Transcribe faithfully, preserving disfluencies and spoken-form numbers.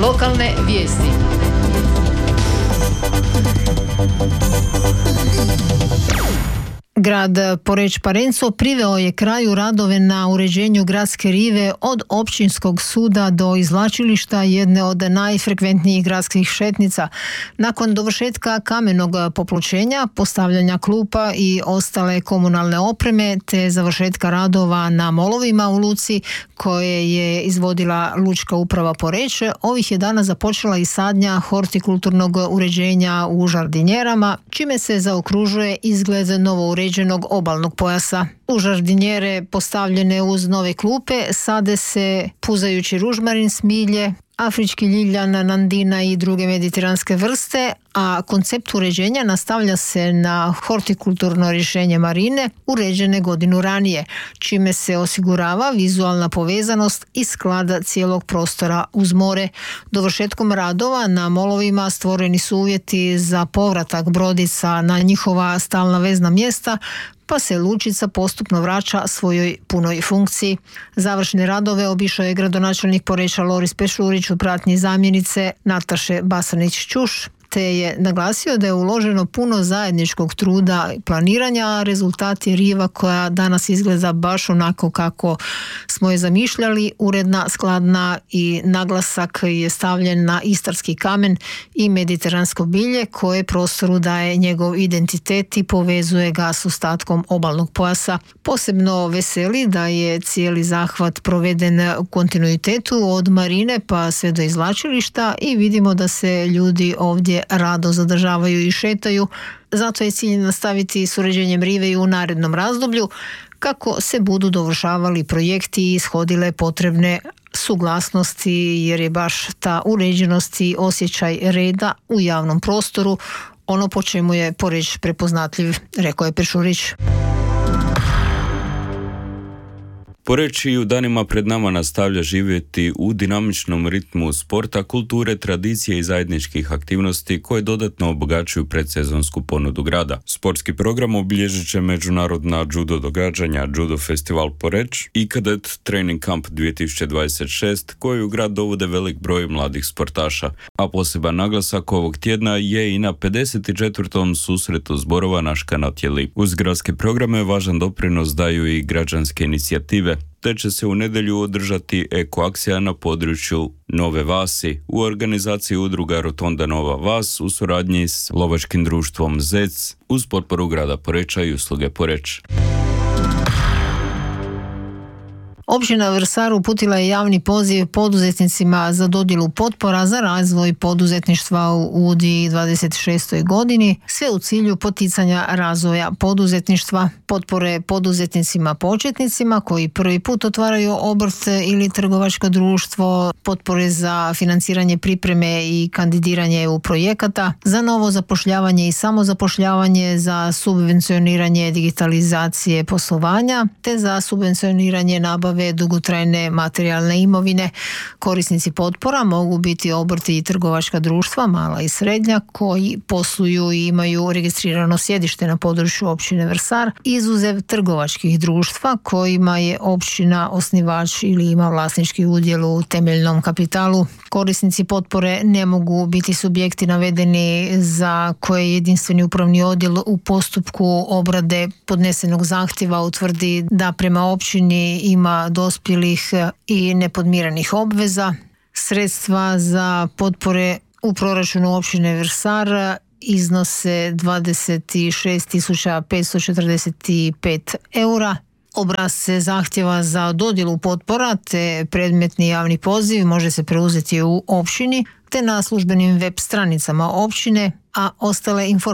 Lokalne vijesti. Grad Poreč-Parenco priveo je kraju radove na uređenju gradske rive od općinskog suda do izvlačilišta, jedne od najfrekventnijih gradskih šetnica. Nakon dovršetka kamenog popločenja, postavljanja klupa i ostale komunalne opreme te završetka radova na molovima u luci koje je izvodila Lučka uprava Poreč, ovih je dana započela i sadnja hortikulturnog uređenja u žardinjerama, čime se zaokružuje izgled novo uređenog obalnog pojasa. U žardinjere postavljene uz nove klupe sade se puzajući ružmarin, smilje, afrički ljiljan, nandina i druge mediteranske vrste, a koncept uređenja nastavlja se na hortikulturno rješenje marine uređene godinu ranije, čime se osigurava vizualna povezanost i sklada cijelog prostora uz more. Dovršetkom radova na molovima stvoreni su uvjeti za povratak brodica na njihova stalna vezna mjesta, pa se lučica postupno vraća svojoj punoj funkciji. Završne radove obišao je gradonačelnik Poreča Loris Pešurić u pratnji zamjenice Nataše Basanić-Ćuš, te je naglasio da je uloženo puno zajedničkog truda i planiranja, a rezultat je riva koja danas izgleda baš onako kako smo je zamišljali, uredna, skladna, i naglasak je stavljen na istarski kamen i mediteransko bilje koje prostoru daje njegov identitet i povezuje ga s ostatkom obalnog pojasa. Posebno veseli da je cijeli zahvat proveden u kontinuitetu od marine pa sve do izvlačilišta i vidimo da se ljudi ovdje rado zadržavaju i šetaju. Zato je cilj nastaviti s uređenjem rive i u narednom razdoblju kako se budu dovršavali projekti i ishodile potrebne suglasnosti, jer je baš ta uređenost i osjećaj reda u javnom prostoru ono po čemu je Poreč prepoznatljiv, rekao je Pešurić. Poreč i u danima pred nama nastavlja živjeti u dinamičnom ritmu sporta, kulture, tradicije i zajedničkih aktivnosti koje dodatno obogaćuju predsezonsku ponudu grada. Sportski program obilježit će međunarodna judo događanja Judo Festival Poreč i Cadet Training Camp dvije tisuće dvadeset šest koji u grad dovode velik broj mladih sportaša. A poseban naglasak ovog tjedna je i na pedeset četvrtom susretu zborova Naš kanotjeli. Uz gradske programe važan doprinos daju i građanske inicijative, te će se u nedjelju održati ekoakcija na području Nove Vasi u organizaciji udruga Rotonda Nova Vas u suradnji s lovačkim društvom Zec uz potporu grada Poreča i usluge Poreč. Općina Vrsar uputila je javni poziv poduzetnicima za dodjelu potpora za razvoj poduzetništva u dvije tisuće dvadeset šestoj godini, sve u cilju poticanja razvoja poduzetništva. Potpore poduzetnicima početnicima koji prvi put otvaraju obrt ili trgovačko društvo, potpore za financiranje pripreme i kandidiranje E U projekata, za novo zapošljavanje i samozapošljavanje, za subvencioniranje digitalizacije poslovanja, te za subvencioniranje nabave dugotrajne materijalne imovine. Korisnici potpora mogu biti obrti i trgovačka društva, mala i srednja, koji posluju i imaju registrirano sjedište na području općine Vrsar, izuzev trgovačkih društva kojima je općina osnivač ili ima vlasnički udjel u temeljnom kapitalu. Korisnici potpore ne mogu biti subjekti navedeni za koje jedinstveni upravni odjel u postupku obrade podnesenog zahtjeva utvrdi da prema općini ima dospjelih i nepodmiranih obveza. Sredstva za potpore u proračunu općine Vrsar iznose dvadeset šest tisuća petsto četrdeset pet eura. Obrasce zahtjeva za dodjelu potpora te predmetni javni poziv može se preuzeti u općini te na službenim web stranicama općine, a ostale informacije